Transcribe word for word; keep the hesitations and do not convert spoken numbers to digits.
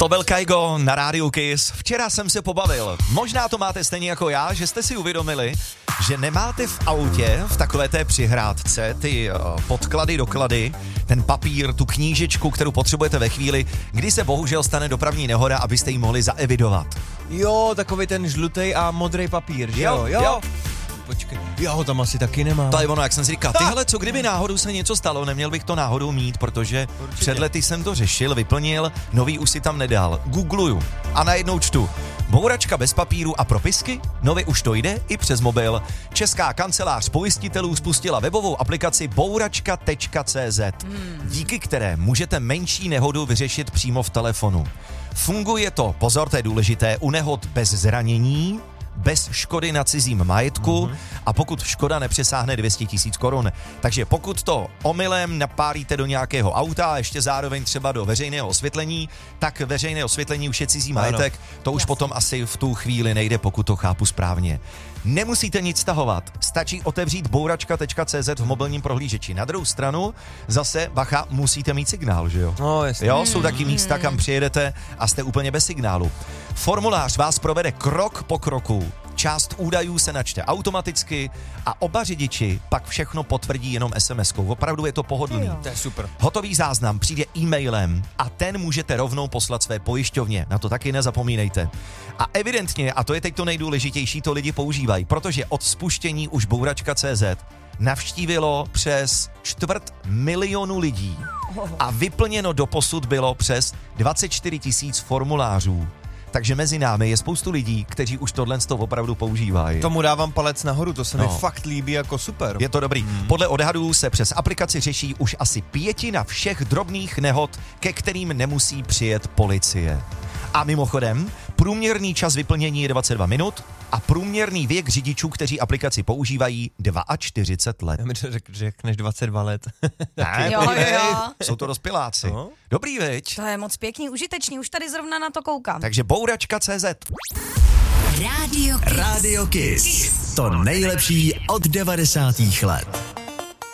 byl Kaigo na rádiu Kiss. Včera jsem se pobavil. Možná to máte stejně jako já, že jste si uvědomili, že nemáte v autě, v takové té přihrádce, ty uh, podklady, doklady, ten papír, tu knížečku, kterou potřebujete ve chvíli, kdy se bohužel stane dopravní nehoda, abyste ji mohli zaevidovat. Jo, takový ten žlutý a modrý papír, že jo? Jo, Jo. jo. Počkej, já ho tam asi taky nemám. To je ono, jak jsem si říkal, tyhle, co kdyby náhodou se něco stalo, neměl bych to náhodou mít, protože Určitě. před lety jsem to řešil, vyplnil, nový už si tam nedal. Googluju a najednou čtu. Bouračka bez papíru a propisky? Nově už to jde i přes mobil. Česká kancelář pojistitelů spustila webovou aplikaci bouračka tečka cé zet, hmm. díky které můžete menší nehodu vyřešit přímo v telefonu. Funguje to, pozor, to je důležité, u nehod bez zranění, bez škody na cizím majetku mm-hmm. a pokud škoda nepřesáhne dvě stě tisíc korun. Takže pokud to omylem napálíte do nějakého auta a ještě zároveň třeba do veřejného osvětlení, tak veřejné osvětlení už je cizí majetek, ano. to už Jasně. potom asi v tu chvíli nejde, pokud to chápu správně. Nemusíte nic stahovat, stačí otevřít bouračka tečka cé zet v mobilním prohlížeči. Na druhou stranu zase, bacha, musíte mít signál, že jo? No, jasně. Jo, jsou taky místa, kam přijedete a jste úplně bez signálu. Formulář vás provede krok po kroku. Část údajů se načte automaticky a oba řidiči pak všechno potvrdí jenom es em eskou. Opravdu je to pohodlný. To je super. Hotový záznam přijde e-mailem a ten můžete rovnou poslat své pojišťovně. Na to taky nezapomínejte. A evidentně, a to je teď to nejdůležitější, to lidi používají, protože od spuštění už bouračka tečka cé zet navštívilo přes čtvrt milionu lidí a vyplněno doposud bylo přes dvacet čtyři tisíc formulářů. Takže mezi námi je spoustu lidí, kteří už tohle opravdu používají. Tomu dávám palec nahoru, to se No. mi fakt líbí jako super. Je to dobrý. Hmm. Podle odhadů se přes aplikaci řeší už asi pětina všech drobných nehod, ke kterým nemusí přijet policie. A mimochodem, průměrný čas vyplnění je dvacet dva minut a průměrný věk řidičů, kteří aplikaci používají, čtyřicet dva let. Já mi řek, řekneš dvacet dva let. Ne, Jo, podívej, jo. jsou to dospěláci. No. Dobrý, viď? To je moc pěkný, užitečný, už tady zrovna na to koukám. Takže bouračka tečka cé zet. Radio Kiss. Radio Kiss. To nejlepší od devadesátých let.